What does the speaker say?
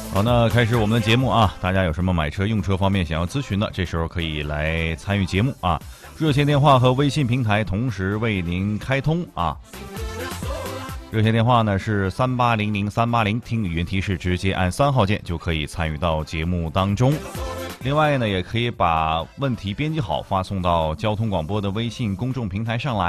好，那开始我们的节目啊，大家有什么买车用车方面想要咨询的，这时候可以来参与节目啊。热线电话和微信平台同时为您开通啊。热线电话呢是3800-380，听语音提示直接按3号键就可以参与到节目当中。另外呢，也可以把问题编辑好发送到交通广播的微信公众平台上来。